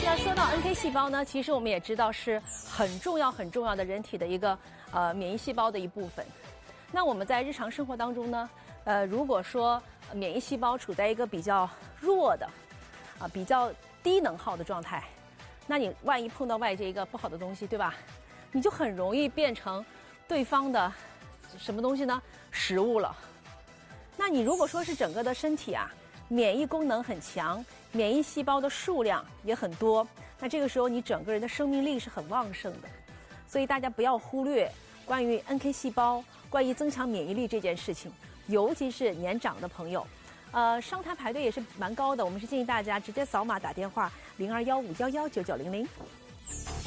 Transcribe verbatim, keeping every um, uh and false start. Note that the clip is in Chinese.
那说到 N K 细胞呢，其实我们也知道是很重要很重要的人体的一个呃免疫细胞的一部分。那我们在日常生活当中呢，呃，如果说免疫细胞处在一个比较弱的啊、呃、比较低能耗的状态，那你万一碰到外界一个不好的东西，对吧？你就很容易变成对方的什么东西呢？食物了。那你如果说是整个的身体啊，免疫功能很强，免疫细胞的数量也很多，那这个时候你整个人的生命力是很旺盛的。所以大家不要忽略关于 N K 细胞、关于增强免疫力这件事情，尤其是年长的朋友。呃，商台排队也是蛮高的，我们是建议大家直接扫码打电话零二幺五幺幺九九零零。